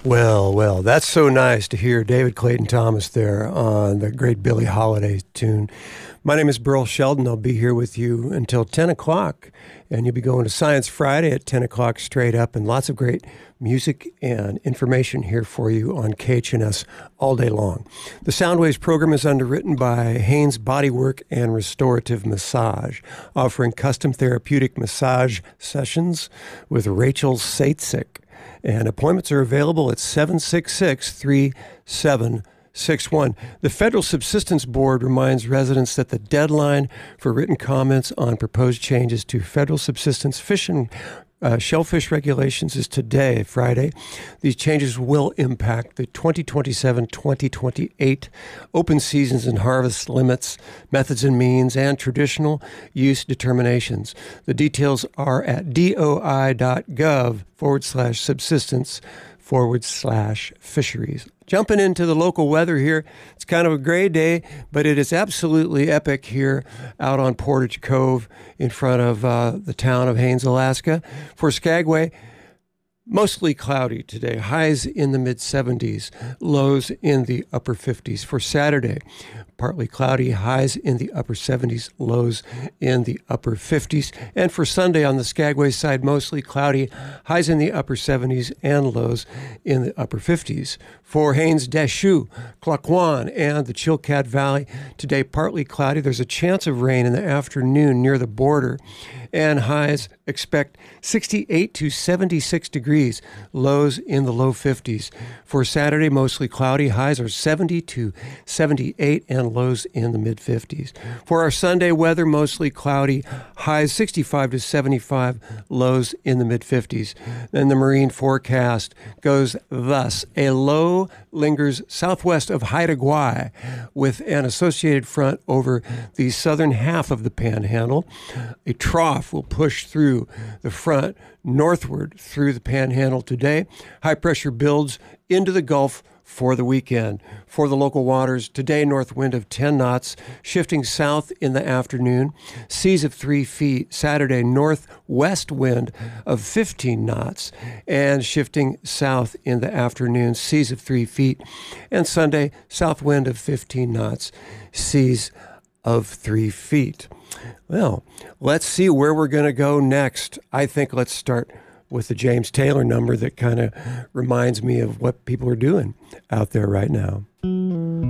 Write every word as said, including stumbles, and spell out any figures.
Well, well, that's so nice to hear David Clayton Thomas there on the great Billie Holiday tune. My name is Burl Sheldon. I'll be here with you until ten o'clock, and you'll be going to Science Friday at ten o'clock straight up, and lots of great music and information here for you on K H N S all day long. The Soundwaves program is underwritten by Haynes Bodywork and Restorative Massage, offering custom therapeutic massage sessions with Rachel Satzik. And appointments are available at seven six six, three seven six one. The Federal Subsistence Board reminds residents that the deadline for written comments on proposed changes to federal subsistence fishing uh, shellfish regulations is today, Friday. These changes will impact the twenty twenty-seven twenty twenty-eight open seasons and harvest limits, methods and means, and traditional use determinations. The details are at doi.gov forward slash subsistence forward slash fisheries. Jumping into the local weather here, it's kind of a gray day, but it is absolutely epic here out on Portage Cove in front of uh, the town of Haines, Alaska. For Skagway, mostly cloudy today, highs in the mid seventies, lows in the upper fifties. For Saturday, partly cloudy, highs in the upper seventies, lows in the upper fifties. And for Sunday on the Skagway side, mostly cloudy, highs in the upper seventies and lows in the upper fifties. For Haines, Deschutes, Claquon, and the Chilkat Valley, today partly cloudy. There's a chance of rain in the afternoon near the border, and highs expect sixty-eight to seventy-six degrees, lows in the low fifties. For Saturday, mostly cloudy, highs are seventy to seventy-eight and lows in the mid fifties. For our Sunday weather, mostly cloudy, highs sixty-five to seventy-five, lows in the mid fifties. Then the marine forecast goes thus: a low lingers southwest of Haida Gwaii with an associated front over the southern half of the panhandle. A trough will push through the front northward through the panhandle today. High pressure builds into the Gulf for the weekend. For the local waters, today north wind of ten knots, shifting south in the afternoon, seas of three feet. Saturday, northwest wind of fifteen knots and shifting south in the afternoon, seas of three feet. And Sunday, south wind of fifteen knots, seas of three feet. Well, let's see where we're going to go next. I think let's start with the James Taylor number that kind of reminds me of what people are doing out there right now.